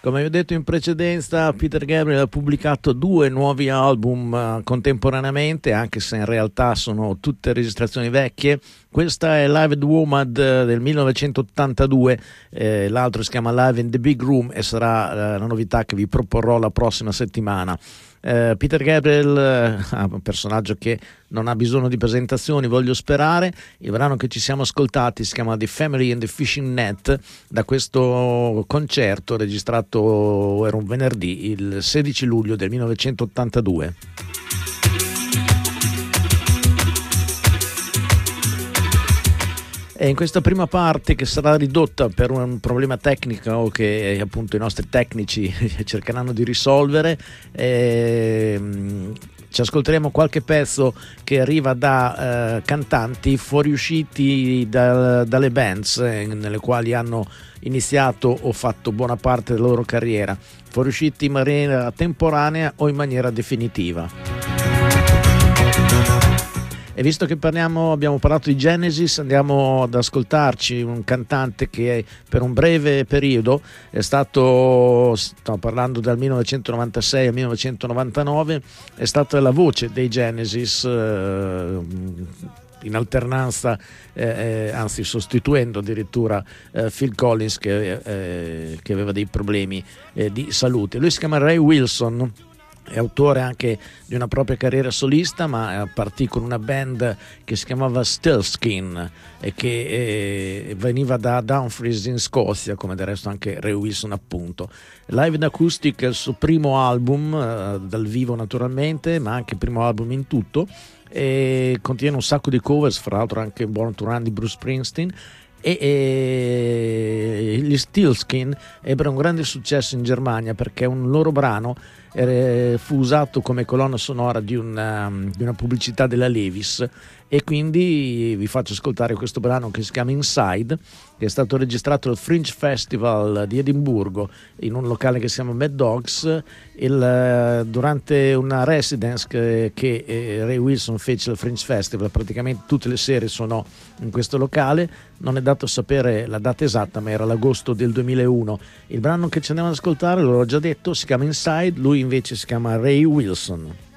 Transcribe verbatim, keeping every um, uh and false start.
Come vi ho detto in precedenza, Peter Gabriel ha pubblicato due nuovi album uh, contemporaneamente, anche se in realtà sono tutte registrazioni vecchie. Questa è Live at WOMAD del millenovecentottantadue, eh, l'altro si chiama Live in the Big Room e sarà uh, la novità che vi proporrò la prossima settimana. Uh, Peter Gabriel è uh, un personaggio che non ha bisogno di presentazioni, voglio sperare. Il brano che ci siamo ascoltati si chiama The Family and the Fishing Net, da questo concerto registrato, era un venerdì, il sedici luglio del millenovecentottantadue. E in questa prima parte, che sarà ridotta per un problema tecnico che appunto i nostri tecnici cercheranno di risolvere, ehm, ci ascolteremo qualche pezzo che arriva da eh, cantanti fuoriusciti da, dalle bands eh, nelle quali hanno iniziato o fatto buona parte della loro carriera, fuoriusciti in maniera temporanea o in maniera definitiva. E visto che parliamo, abbiamo parlato di Genesis, andiamo ad ascoltarci un cantante che per un breve periodo è stato, stiamo parlando dal millenovecentonovantasei al millenovecentonovantanove, è stata la voce dei Genesis, eh, in alternanza, eh, eh, anzi sostituendo addirittura eh, Phil Collins che, eh, che aveva dei problemi eh, di salute. Lui si chiama Ray Wilson. È autore anche di una propria carriera solista, ma partì con una band che si chiamava Stillskin e che eh, veniva da Dumfries in Scozia, come del resto anche Ray Wilson appunto. Live in Acoustic è il suo primo album, eh, dal vivo naturalmente, ma anche il primo album in tutto, e contiene un sacco di covers, fra l'altro anche Born to Run di Bruce Springsteen. E, e gli Stillskin ebbero un grande successo in Germania perché un loro brano eh, fu usato come colonna sonora di una, di una pubblicità della Levi's, e quindi vi faccio ascoltare questo brano che si chiama Inside, che è stato registrato al Fringe Festival di Edimburgo in un locale che si chiama Mad Dogs, il, durante una residence che, che eh, Ray Wilson fece al Fringe Festival. Praticamente tutte le sere sono in questo locale, non è dato sapere la data esatta, ma era l'agosto del duemilauno. Il brano che ci andiamo ad ascoltare, l'ho già detto, si chiama Inside, lui invece si chiama Ray Wilson.